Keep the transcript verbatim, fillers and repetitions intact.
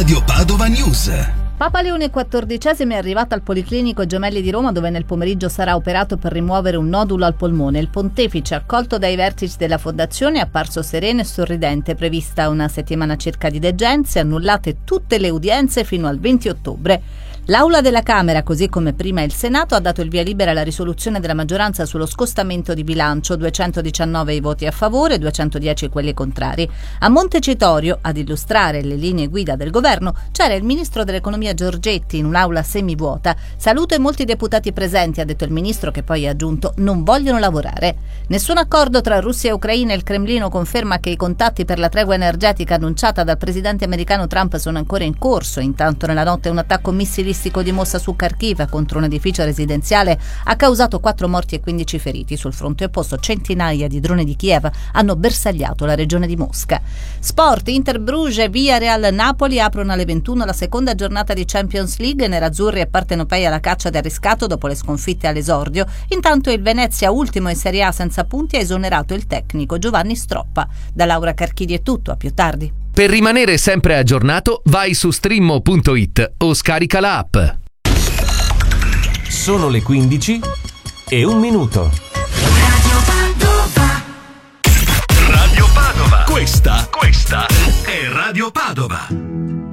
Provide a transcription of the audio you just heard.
Radio Padova News. Papa Leone quattordicesimo è arrivato al Policlinico Gemelli di Roma, dove nel pomeriggio sarà operato per rimuovere un nodulo al polmone. Il pontefice, accolto dai vertici della fondazione, è apparso sereno e sorridente. Prevista una settimana circa di degenze, annullate tutte le udienze fino al venti ottobre. L'Aula della Camera, così come prima il Senato, ha dato il via libera alla risoluzione della maggioranza sullo scostamento di bilancio, duecentodiciannove i voti a favore, duecentodieci quelli contrari. A Montecitorio, ad illustrare le linee guida del governo, c'era il ministro dell'economia Giorgetti in un'aula semivuota. Saluto i molti deputati presenti, ha detto il ministro, che poi ha aggiunto non vogliono lavorare. Nessun accordo tra Russia e Ucraina. Il Cremlino conferma che i contatti per la tregua energetica annunciata dal presidente americano Trump sono ancora in corso. Intanto nella notte un attacco missilistico di Mossa su Kharkiv contro un edificio residenziale ha causato quattro morti e quindici feriti. Sul fronte opposto centinaia di droni di Kiev hanno bersagliato la regione di Mosca. Sport, Inter Bruges, Villarreal, Napoli aprono alle ventuno la seconda giornata di Champions League. Nerazzurri e partenopei alla caccia del riscatto dopo le sconfitte all'esordio. Intanto il Venezia, ultimo in Serie A senza punti, ha esonerato il tecnico Giovanni Stroppa. Da Laura Carchidi è tutto, a più tardi. Per rimanere sempre aggiornato, vai su streammo punto it o scarica la app. Sono le quindici e un minuto. Radio Padova. Radio Padova. Questa, questa è Radio Padova.